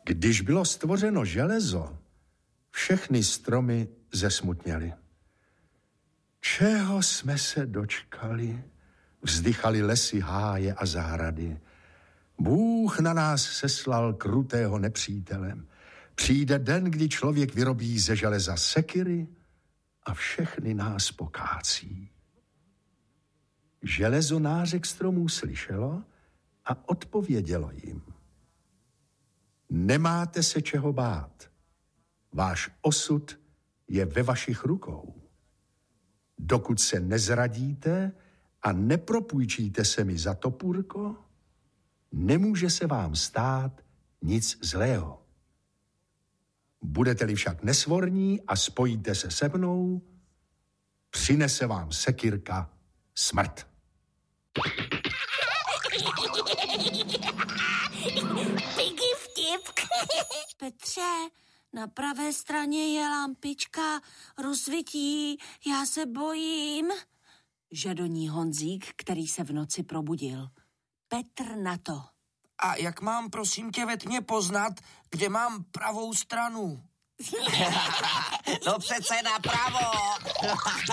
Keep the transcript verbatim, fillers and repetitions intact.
Když bylo stvořeno železo, všechny stromy zesmutněly. Čeho jsme se dočkali? Vzdychali lesy, háje a zahrady. Bůh na nás seslal krutého nepřítele. Přijde den, kdy člověk vyrobí ze železa sekyry a všechny nás pokácí. Železo nářek stromů slyšelo a odpovědělo jim. Nemáte se čeho bát. Váš osud je ve vašich rukou. Dokud se nezradíte a nepropůjčíte se mi za topůrko, nemůže se vám stát nic zlého. Budete-li však nesvorní a spojíte se se mnou, přinese vám sekyrka smrt. Piggy vtip. Petře, na pravé straně je lampička, rozsvítí, já se bojím. Žadoní Honzík, který se v noci probudil. Petr na to. A jak mám, prosím tě, ve tmě poznat, kde mám pravou stranu? No přece napravo.